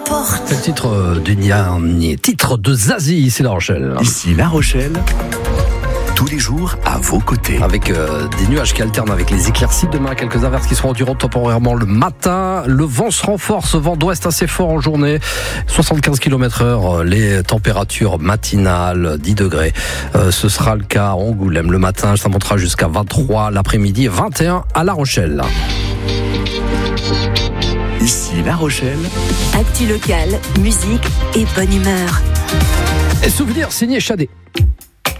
porte. C'est le titre du dernier titre de Zazie, c'est La Rochelle. Ici La Rochelle, tous les jours à vos côtés. Avec des nuages qui alternent avec les éclaircies. Demain, quelques averses qui seront durant temporairement le matin. Le vent se renforce, vent d'ouest assez fort en journée. 75 km/h, les températures matinales, 10 degrés. Ce sera le cas à Angoulême. Le matin, ça montera jusqu'à 23, l'après-midi, 21 à La Rochelle. Ici La Rochelle. Actu locale, musique et bonne humeur. Et souvenir signé Chadé.